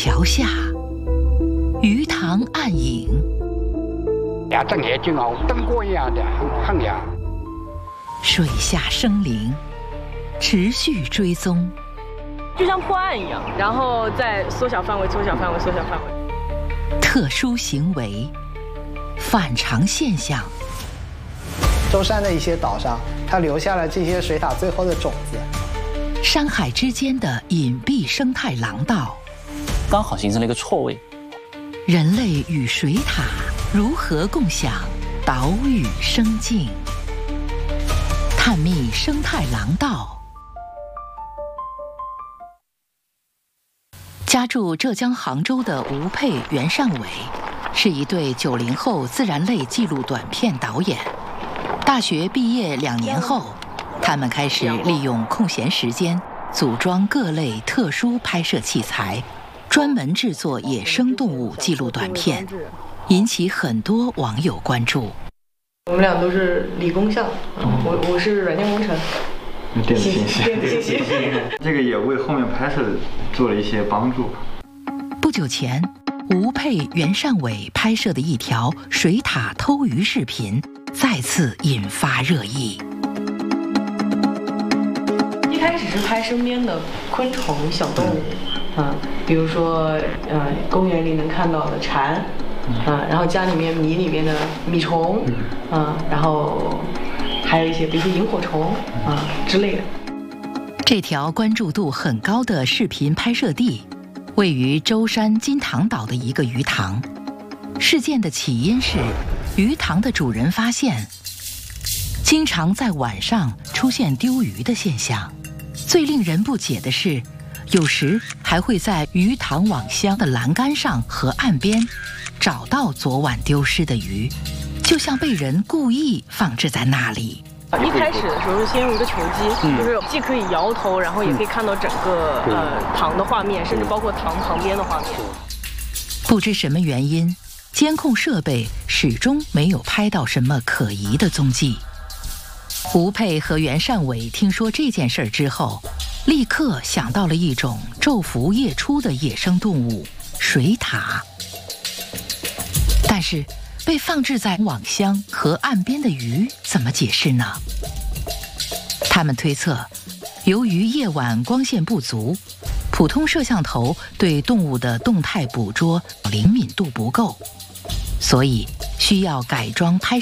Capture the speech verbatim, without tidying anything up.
桥下，鱼塘暗影。 呀，睁眼睛哦，灯光一样的，很很亮。 水下生灵，持续追踪， 就像破案一样，然后再缩小范围，缩小范围，缩小范围。 特殊行为，反常现象。 舟山的一些岛上，它留下了这些水獭最后的种子。 山海之间的隐蔽生态廊道， 刚好形成了一个错位。 人类与水獭如何共享岛屿生境？探秘生态廊道。家住浙江杭州的吴佩、袁尚伟，是一对九零后自然类纪录短片导演。大学毕业两年后，他们开始利用空闲时间组装各类特殊拍摄器材，专门制作野生动物纪录短片，引起很多网友关注。 我们俩都是理工校，我我是软件工程， 电子信息， 电子信息， 这个也为后面拍摄做了一些帮助。 不久前，吴佩、袁尚伟拍摄的一条水獭偷鱼视频再次引发热议。 一开始是拍身边的昆虫、小动物，啊，比如说呃公园里能看到的蝉，啊，然后家里面米里面的米虫，啊，然后还有一些比如说萤火虫啊之类的。 这条关注度很高的视频拍摄地，位于舟山金塘岛的一个鱼塘。事件的起因是，鱼塘的主人发现，经常在晚上出现丢鱼的现象。最令人不解的是，有时还会在鱼塘网箱的栏杆上和岸边找到昨晚丢失的鱼，就像被人故意放置在那里。 一开始的时候是先用一个球机，嗯、就是既可以摇头，然后也可以看到整个、嗯、呃塘的画面，甚至包括塘旁边的画面。 不知什么原因，监控设备始终没有拍到什么可疑的踪迹。吴佩和袁尚伟听说这件事之后，立刻想到了一种昼伏夜出的野生动物——水獭。但是，被放置在网箱和岸边的鱼怎么解释呢？他们推测，由于夜晚光线不足，普通摄像头对动物的动态捕捉灵敏度不够，所以需要改装拍